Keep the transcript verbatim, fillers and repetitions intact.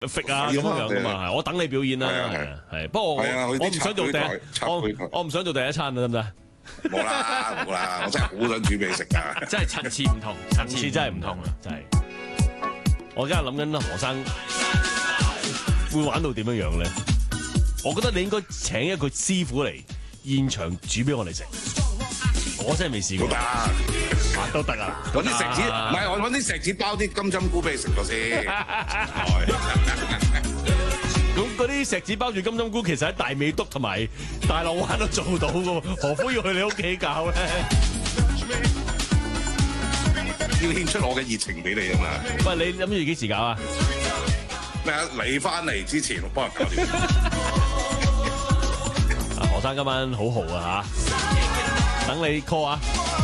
揈啊咁樣噶嘛，我等你表演啦，係。不過我我唔想做第一，我我唔想做第一餐啊，得唔得？ 冇啦冇啦，我真係好想煮俾你食㗎。 真係層次唔同，層次真係唔同啊！真係。我而家諗緊何生會玩到點樣樣咧？我覺得你應該請一個師傅嚟現場煮俾我哋食。我真係未試過。都得啊！ 揾啲石子，唔係我揾啲石子包啲金針菇俾你食咗先。 咁嗰啲石子包住金針菇，其實喺大美督同埋大浪灣都做到嘅，何苦要去你屋企搞咧？ 要獻出我嘅熱情俾你啊嘛！ 喂，你諗住幾時搞啊？ 咩啊？你翻嚟之前，我幫人搞掂。 啊，何生今晚好豪啊嚇！等你 call 啊！